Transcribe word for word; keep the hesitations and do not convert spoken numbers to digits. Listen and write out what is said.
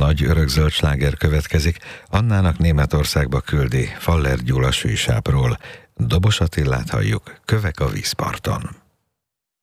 nagy örökzöld sláger következik, Annának Németországba küldi Faller Gyula Sűsápról. Dobos Attilát halljuk, Kövek a vízparton.